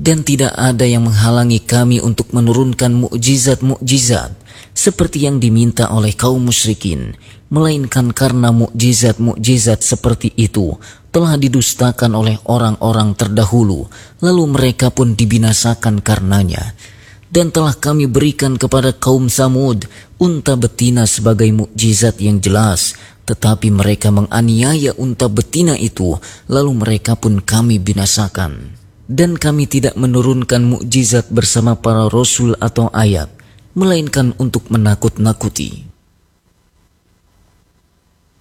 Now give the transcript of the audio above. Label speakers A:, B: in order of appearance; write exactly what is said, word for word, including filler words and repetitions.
A: Dan tidak ada yang menghalangi kami untuk menurunkan mukjizat-mukjizat seperti yang diminta oleh kaum musyrikin, melainkan karena mukjizat-mukjizat seperti itu telah didustakan oleh orang-orang terdahulu, lalu mereka pun dibinasakan karenanya. Dan telah kami berikan kepada kaum Samud unta betina sebagai mukjizat yang jelas, tetapi mereka menganiaya unta betina itu, lalu mereka pun kami binasakan. Dan kami tidak menurunkan mukjizat bersama para rasul atau ayat, melainkan untuk menakut-nakuti.